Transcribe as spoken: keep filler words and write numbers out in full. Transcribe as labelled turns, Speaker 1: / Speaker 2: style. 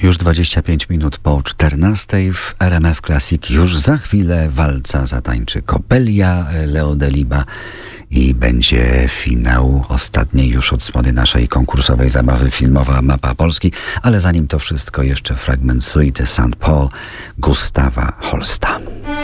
Speaker 1: Już dwadzieścia pięć minut po czternastej w R M F Classic. Już za chwilę walca zatańczy Kopelia Leo Deliba i będzie finał ostatniej już odsłony naszej konkursowej zabawy filmowa Mapa Polski. Ale zanim to wszystko, jeszcze fragment suity Saint Paul Gustawa Holsta.